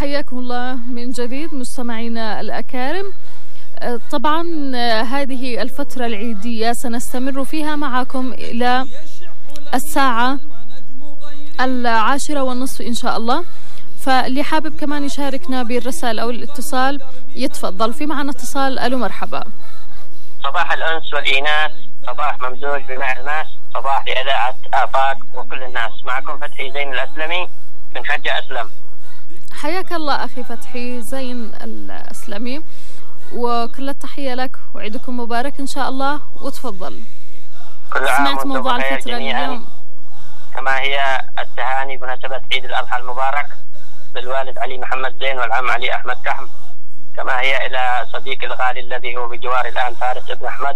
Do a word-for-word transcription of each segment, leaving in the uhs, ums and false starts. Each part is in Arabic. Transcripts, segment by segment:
حياكم الله من جديد مستمعينا الأكارم. طبعا هذه الفترة العيدية سنستمر فيها معكم إلى الساعة العاشرة والنصف إن شاء الله، فاللي حابب كمان يشاركنا بالرسائل أو الاتصال يتفضل. في معنا اتصال. ألو مرحبا. صباح الأنس والإيناس، صباح ممزوج بماء الماس، صباح لإذاعة آفاق وكل الناس. معكم فتحي زين الأسلمي من حجة أسلم. حياك الله أخي فتحي زين الأسلمي، وكل التحية لك وعيدكم مبارك إن شاء الله. وتفضل. كل عام سمعت موضوع الفترة اليوم. كما هي التهاني بمناسبة عيد الأضحى المبارك بالوالد علي محمد زين والعم علي أحمد كحم، كما هي إلى صديقي الغالي الذي هو بجوار الآن فارس ابن أحمد،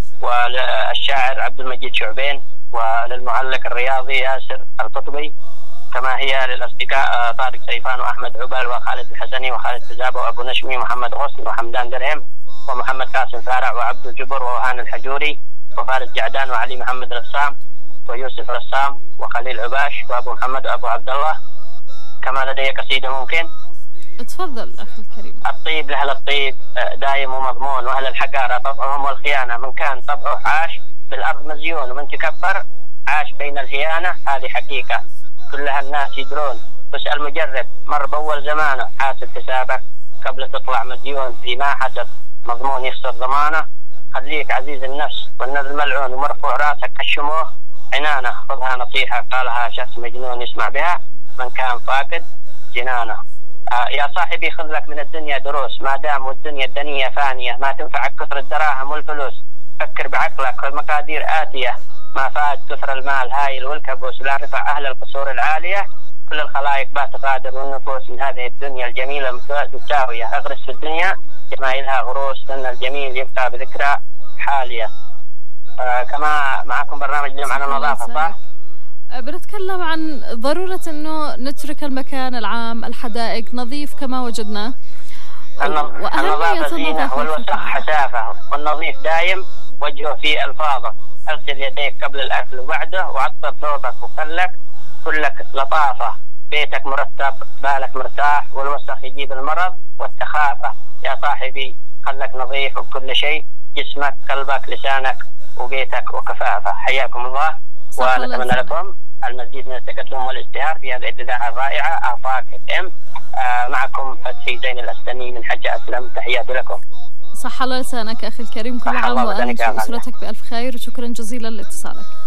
والشاعر عبد المجيد شعبين، وللمعلق الرياضي ياسر القطبي، كما هي للأصدقاء طارق سيفان وأحمد عبال وخالد الحسني وخالد تزابة وأبو نشمي ومحمد غصن وحمدان درهم ومحمد قاسم فارع وعبد الجبر ووهان الحجوري وفارس جعدان وعلي محمد رسام ويوسف رسام وخليل عباش وأبو محمد وأبو عبد الله. كما لدي قصيدة ممكن؟ اتفضل أخي الكريم. الطيب لأهل الطيب دايم ومضمون، وأهل الحقارة طبعهم والخيانة، من كان طبعه عاش بالأرض مزيون، ومن تكبر عاش بين الهيانة. هذه حقيقة كلها الناس يدرون، واسأل مجرب مر بأول زمانه، حاسب حسابك قبل تطلع مديون، في ما حسب مضمون يخسر ضمانه. خليك عزيز النفس والنذل ملعون، ومرفوع راسك كالشموخ عنانه، خذها نصيحة قالها شخص مجنون يسمع بها من كان فاقد جنانه. آه يا صاحبي خذ لك من الدنيا دروس، ما دام والدنيا الدنيا فانية، ما تنفعك كثر الدراهم والفلوس، فكر بعقلك والمقادير آتية، ما فاد كثر المال هايل والكبوس، لا رفع أهل القصور العالية، كل الخلائق بات غادر، والنفوس من هذه الدنيا الجميلة متساوية، أغرس في الدنيا جمايلها غروس، لأن الجميل يبقى بذكرى حالية. آه كما معكم برنامج اليوم عن النظافة، صح؟ بنتكلم عن ضرورة أنه نترك المكان العام الحدائق نظيف كما وجدناه، النظافة زينة والوسخ حسافة، والنظيف دايم وجهه في ألفاظه، اغسل يديك قبل الأكل وبعده، وعطر ثوبك وخلك كلك لطافة، بيتك مرتب بالك مرتاح، والوسخ يجيب المرض والتخافة. يا صاحبي خلك نظيف وكل شيء، جسمك قلبك لسانك وبيتك وكفافة. حياكم الله، ونتمنى لكم المزيد من التقدم والازدهار في هذه الإذاعة الرائعة آفاق اف ام. آه معكم فتحي زين الأسلمي من حجة أسلم، تحياتي لكم. صح الله لسانك أخي الكريم، كل عام وأنت وأسرتك بألف خير، وشكرا جزيلا لاتصالك.